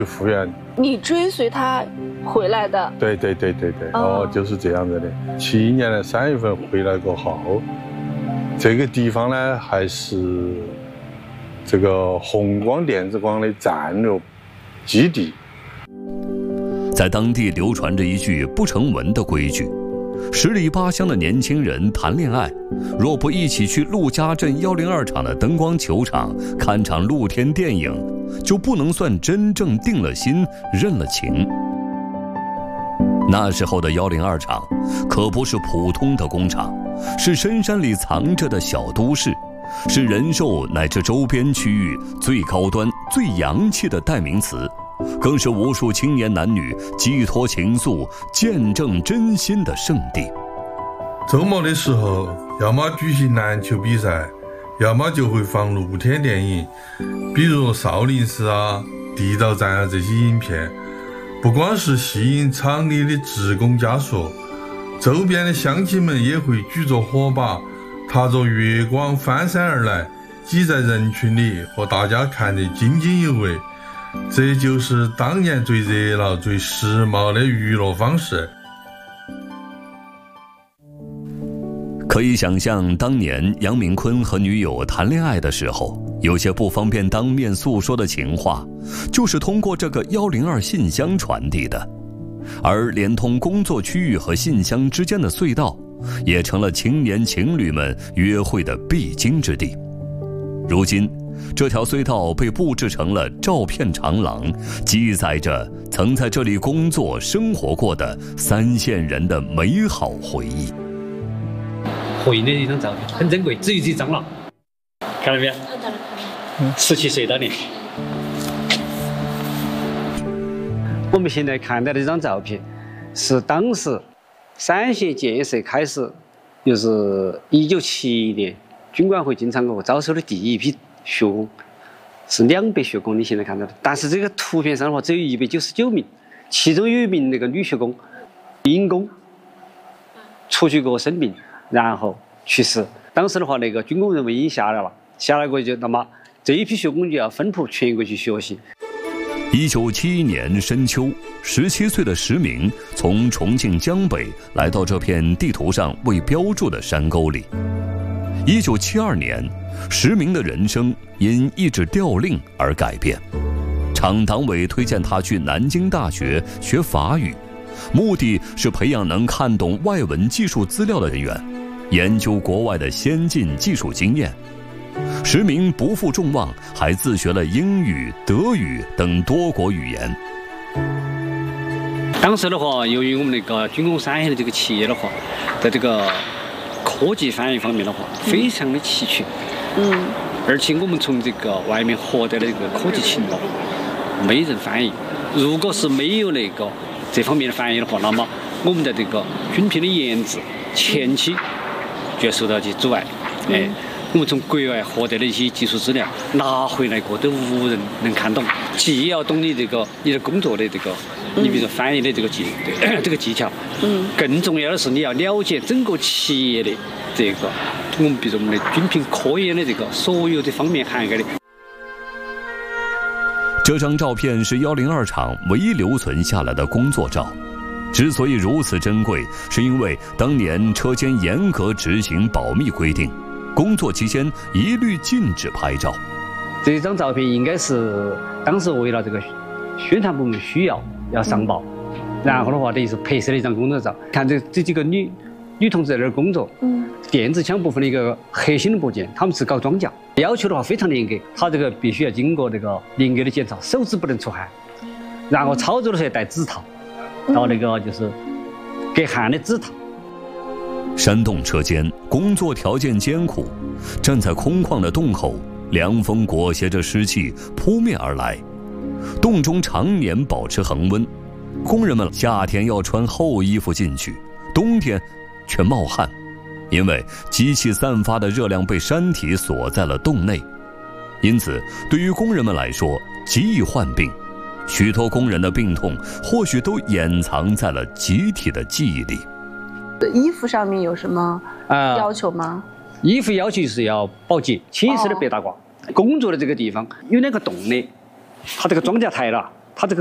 复原。 你追随他回来的？ 对，就是这样子的。71年的3月份回来过后，这个地方呢还是这个红光电子光的战略基地。 在当地流传着一句不成文的规矩：10里8乡的年轻人谈恋爱，若不一起去陆家镇102厂的灯光球场看场露天电影，就不能算真正定了心、认了情。那时候的102厂可不是普通的工厂，是深山里藏着的小都市，是仁寿乃至周边区域最高端、最洋气的代名词，更是无数青年男女寄托情愫、见证真心的圣地。 周末的时候，要么举行篮球比赛，要么就会放露天电影，比如少林寺啊、地道战啊这些影片。不光是吸引厂里的职工家属，周边的乡亲们也会举着火把，踏着月光翻山而来，挤在人群里和大家看得津津有味。这就是当年最热闹、最时髦的娱乐方式。 可以想象，当年杨明坤和女友谈恋爱的时候，有些不方便当面诉说的情话，就是通过这个102信箱传递的。而连通工作区域和信箱之间的隧道，也成了青年情侣们约会的必经之地。如今，这条隧道被布置成了照片长廊，记载着曾在这里工作生活过的3线人的美好回忆。 合影的一张照片很珍贵，只有这张了，看到没有？看到了。17岁当年。我们现在看到的这张照片，是当时3线建设开始，就是1971年，军管会经常给我招收的第一批学工，是200学工。你现在看到的，但是这个图片上的话只有199名，其中有一名那个女学工因公出去给我生病，然后去世。当时的话，那个军工任务已经下来了，下来过就那么这一批学工就要分布全国去学习。 1971年深秋，17岁的石明从重庆江北来到这片地图上未标注的山沟里。1972年，石明的人生因一纸调令而改变。厂党委推荐他去南京大学学法语，目的是培养能看懂外文技术资料的人员，研究国外的先进技术经验。石明不负众望，还自学了英语、德语等多国语言。 当时的话，由于我们那个军工3线的这个企业的话，在这个科技翻译方面的话，非常的齐全。而且我们从这个外面获得的这个科技情报，没人翻译。如果是没有那个这方面的翻译的话，那么我们的这个军品的研制前期就要受到一些阻碍。我们从国外获得的一些技术资料拿回来过都无人能看懂，既要懂你的工作的这个，你比如说翻译的这个技巧，更重要的是你要了解整个企业的这个，我们比如说我们的军品科研的这个所有的方面涵盖的。 这张照片是102厂唯一留存下来的工作照，之所以如此珍贵，是因为当年车间严格执行保密规定。工作期间一律禁止拍照。 这张照片应该是当时为了这个宣传部门需要上报，然后的话等于是拍摄了一张工作照。看这几个女同志在这儿工作，电子枪部分的一个核心的部件，他们是搞装甲，要求的话非常严格，他这个必须要经过这个严格的检查，手指不能出汗，然后操作的时候戴指套，到那个就是隔汗的指套。 山洞车间工作条件艰苦，站在空旷的洞口，凉风裹挟着湿气扑面而来，洞中常年保持恒温，工人们夏天要穿厚衣服进去，冬天却冒汗，因为机器散发的热量被山体锁在了洞内，因此对于工人们来说极易患病，许多工人的病痛或许都掩藏在了集体的记忆里。 衣服上面有什么要求吗？ 衣服要求是要保洁，清一色的白大褂。工作的这个地方有2个洞的，它这个装甲台了，